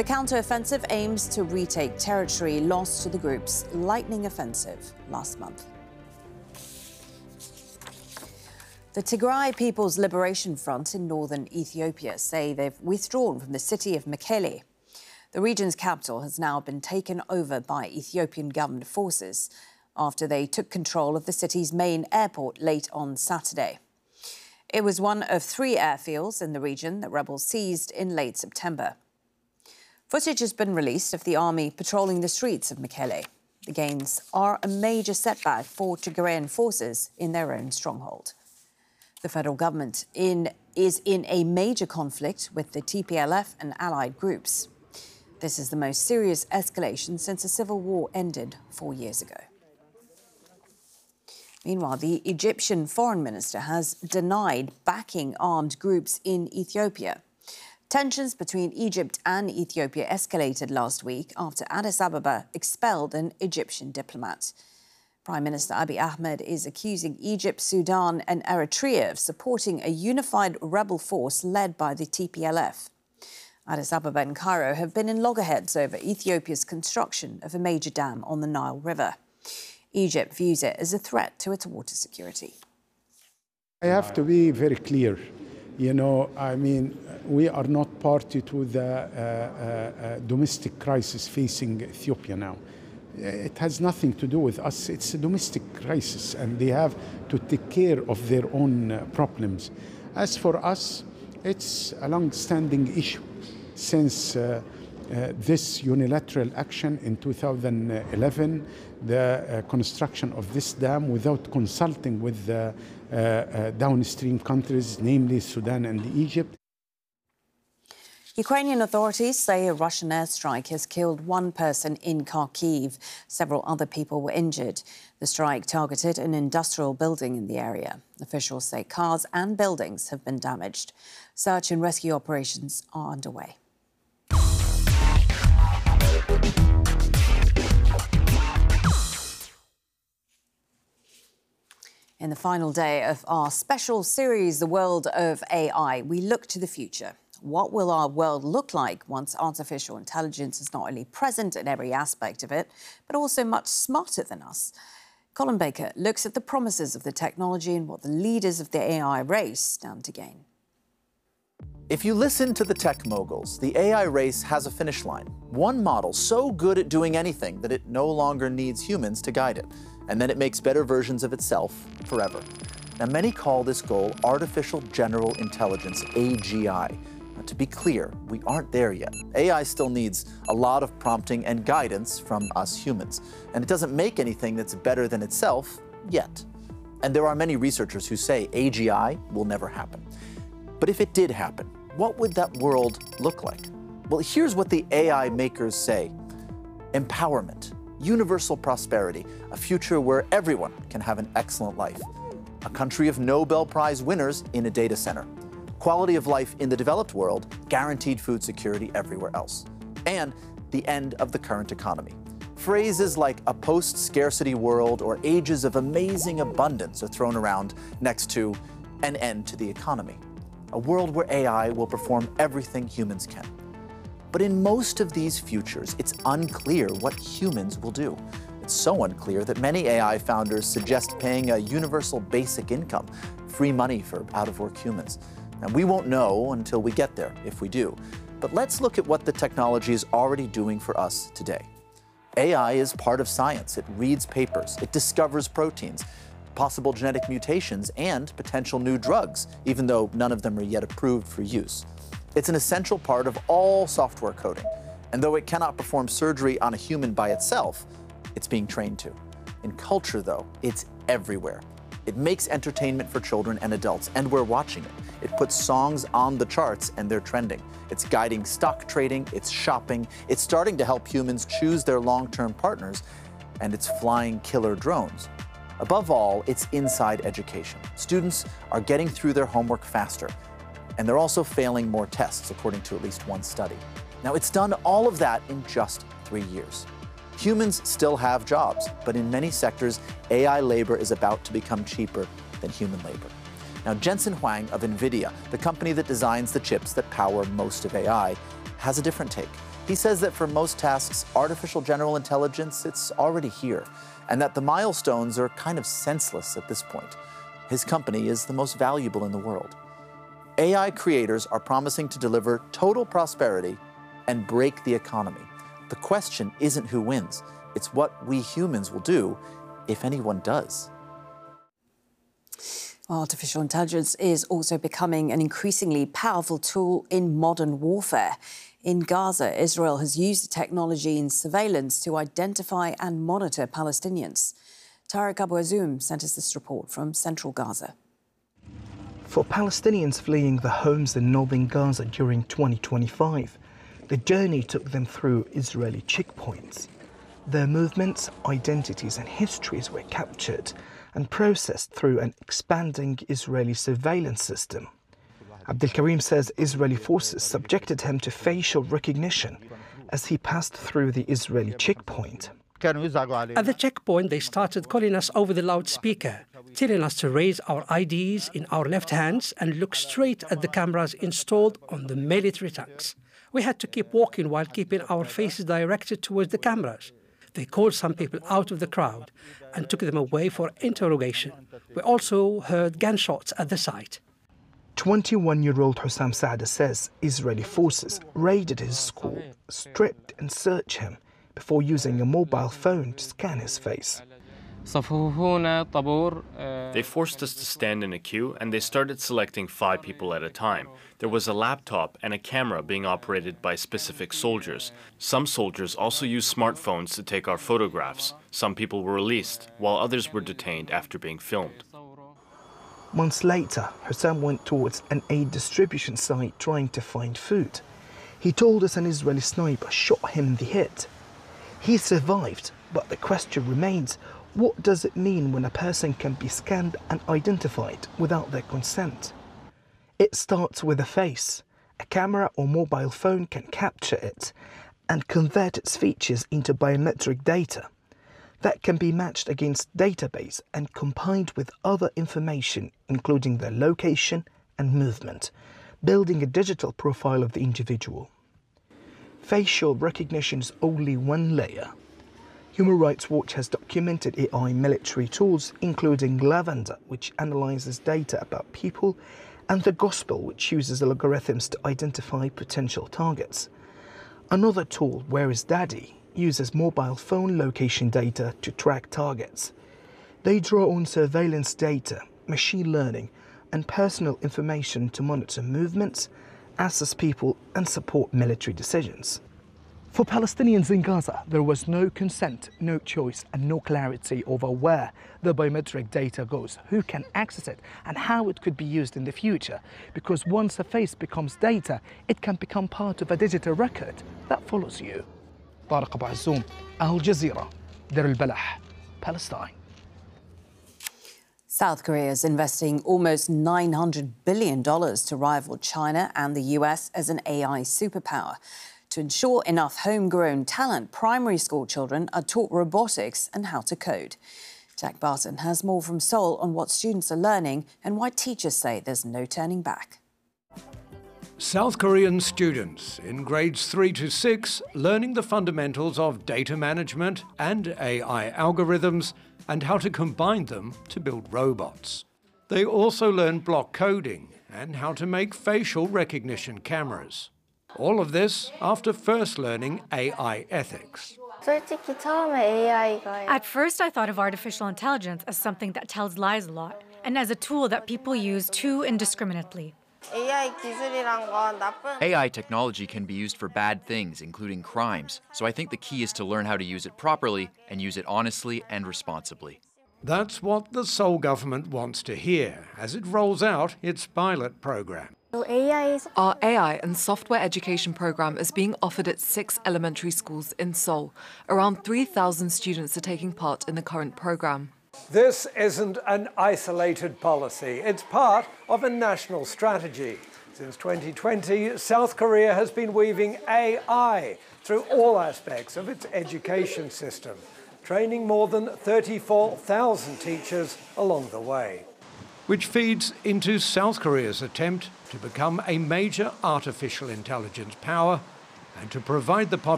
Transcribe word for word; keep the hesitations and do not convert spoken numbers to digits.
counter-offensive aims to retake territory lost to the group's lightning offensive last month. The Tigray People's Liberation Front in northern Ethiopia say they've withdrawn from the city of Mekelle. The region's capital has now been taken over by Ethiopian government forces after they took control of the city's main airport late on Saturday. It was one of three airfields in the region that rebels seized in late September. Footage has been released of the army patrolling the streets of Mekelle. The gains are a major setback for Tigrayan forces in their own stronghold. The federal government in, is in a major conflict with the T P L F and allied groups. This is the most serious escalation since the civil war ended four years ago. Meanwhile, the Egyptian foreign minister has denied backing armed groups in Ethiopia. Tensions between Egypt and Ethiopia escalated last week after Addis Ababa expelled an Egyptian diplomat. Prime Minister Abiy Ahmed is accusing Egypt, Sudan and Eritrea of supporting a unified rebel force led by the T P L F. Addis Ababa and Cairo have been in loggerheads over Ethiopia's construction of a major dam on the Nile River. Egypt views it as a threat to its water security. I have to be very clear. You know, I mean, we are not party to the uh, uh, uh, domestic crisis facing Ethiopia now. It has nothing to do with us. It's a domestic crisis, and they have to take care of their own uh, problems. As for us, it's a long-standing issue since uh, uh, this unilateral action in two thousand eleven, the uh, construction of this dam without consulting with the uh, uh, downstream countries, namely Sudan and Egypt. Ukrainian authorities say a Russian airstrike has killed one person in Kharkiv. Several other people were injured. The strike targeted an industrial building in the area. Officials say cars and buildings have been damaged. Search and rescue operations are underway. In the final day of our special series, The World of A I, we look to the future. What will our world look like once artificial intelligence is not only present in every aspect of it, but also much smarter than us? Colin Baker looks at the promises of the technology and what the leaders of the A I race stand to gain. If you listen to the tech moguls, the A I race has a finish line. One model so good at doing anything that it no longer needs humans to guide it, and then it makes better versions of itself forever. Now, many call this goal Artificial General Intelligence, A G I. Now, to be clear, we aren't there yet. A I still needs a lot of prompting and guidance from us humans, and it doesn't make anything that's better than itself yet. And there are many researchers who say A G I will never happen. But if it did happen, what would that world look like? Well, here's what the A I makers say. Empowerment, universal prosperity, a future where everyone can have an excellent life. A country of Nobel Prize winners in a data center. Quality of life in the developed world, guaranteed food security everywhere else. And the end of the current economy. Phrases like a post-scarcity world or ages of amazing abundance are thrown around next to an end to the economy. A world where A I will perform everything humans can. But in most of these futures, it's unclear what humans will do. It's so unclear that many A I founders suggest paying a universal basic income, free money for out-of-work humans. And we won't know until we get there, if we do. But let's look at what the technology is already doing for us today. A I is part of science. It reads papers, it discovers proteins, possible genetic mutations, and potential new drugs, even though none of them are yet approved for use. It's an essential part of all software coding, and though it cannot perform surgery on a human by itself, it's being trained to. In culture, though, it's everywhere. It makes entertainment for children and adults, and we're watching it. It puts songs on the charts, and they're trending. It's guiding stock trading, it's shopping, it's starting to help humans choose their long-term partners, and it's flying killer drones. Above all, it's inside education. Students are getting through their homework faster, and they're also failing more tests, according to at least one study. Now, it's done all of that in just three years. Humans still have jobs, but in many sectors, A I labor is about to become cheaper than human labor. Now, Jensen Huang of NVIDIA, the company that designs the chips that power most of A I, has a different take. He says that for most tasks, artificial general intelligence, it's already here, and that the milestones are kind of senseless at this point. His company is the most valuable in the world. A I creators are promising to deliver total prosperity and break the economy. The question isn't who wins, it's what we humans will do, if anyone does. Artificial intelligence is also becoming an increasingly powerful tool in modern warfare. In Gaza, Israel has used the technology in surveillance to identify and monitor Palestinians. Tariq Abu Azoum sent us this report from central Gaza. For Palestinians fleeing the homes in northern Gaza during twenty twenty-five, the journey took them through Israeli checkpoints. Their movements, identities and histories were captured and processed through an expanding Israeli surveillance system. Abdelkarim says Israeli forces subjected him to facial recognition as he passed through the Israeli checkpoint. At the checkpoint, they started calling us over the loudspeaker, telling us to raise our I Ds in our left hands and look straight at the cameras installed on the military tanks. We had to keep walking while keeping our faces directed towards the cameras. They called some people out of the crowd and took them away for interrogation. We also heard gunshots at the site. twenty-one-year-old Hussam Saada says Israeli forces raided his school, stripped and searched him before using a mobile phone to scan his face. They forced us to stand in a queue and they started selecting five people at a time. There was a laptop and a camera being operated by specific soldiers. Some soldiers also used smartphones to take our photographs. Some people were released, while others were detained after being filmed. Months later, Hussam went towards an aid distribution site trying to find food. He told us an Israeli sniper shot him in the head. He survived, but the question remains, what does it mean when a person can be scanned and identified without their consent? It starts with a face. A camera or mobile phone can capture it and convert its features into biometric data. That can be matched against database and combined with other information, including their location and movement, building a digital profile of the individual. Facial recognition is only one layer. Human Rights Watch has documented A I military tools, including Lavender, which analyzes data about people, and the Gospel, which uses algorithms to identify potential targets. Another tool, Where is Daddy, uses mobile phone location data to track targets. They draw on surveillance data, machine learning, and personal information to monitor movements, assess people, and support military decisions. For Palestinians in Gaza, there was no consent, no choice, and no clarity over where the biometric data goes, who can access it, and how it could be used in the future. Because once a face becomes data, it can become part of a digital record that follows you. Tariq Abu Azoum, Al Jazeera, Deir al-Balah, Palestine. South Korea is investing almost nine hundred billion dollars to rival China and the U S as an A I superpower. To ensure enough homegrown talent, primary school children are taught robotics and how to code. Jack Barton has more from Seoul on what students are learning and why teachers say there's no turning back. South Korean students in grades three to six learning the fundamentals of data management and A I algorithms and how to combine them to build robots. They also learn block coding and how to make facial recognition cameras. All of this after first learning A I ethics. At first, I thought of artificial intelligence as something that tells lies a lot and as a tool that people use too indiscriminately. A I technology can be used for bad things, including crimes, so I think the key is to learn how to use it properly and use it honestly and responsibly. That's what the Seoul government wants to hear as it rolls out its pilot program. Our A I and software education program is being offered at six elementary schools in Seoul. Around three thousand students are taking part in the current program. This isn't an isolated policy. It's part of a national strategy. Since twenty twenty, South Korea has been weaving A I through all aspects of its education system, training more than thirty-four thousand teachers along the way, which feeds into South Korea's attempt to become a major artificial intelligence power and to provide the population